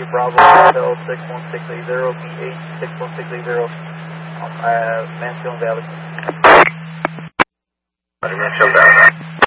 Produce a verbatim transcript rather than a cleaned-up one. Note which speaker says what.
Speaker 1: Bravo Hotel six one six eight zero, B H six one six eight zero, uh, Mansfield Valley.
Speaker 2: Mansfield Valley.